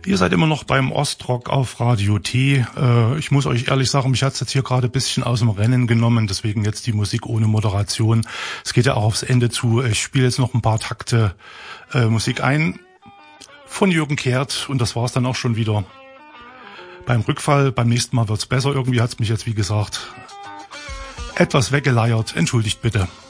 Ihr seid immer noch beim Ostrock auf Radio T. Ich muss euch ehrlich sagen, mich hat's jetzt hier gerade ein bisschen aus dem Rennen genommen, deswegen jetzt die Musik ohne Moderation. Es geht ja auch aufs Ende zu. Ich spiele jetzt noch ein paar Takte Musik ein von Jürgen Kehrt und das war's dann auch schon wieder. Beim Rückfall, beim nächsten Mal wird's besser. Irgendwie hat's mich jetzt, wie gesagt, etwas weggeleiert. Entschuldigt bitte.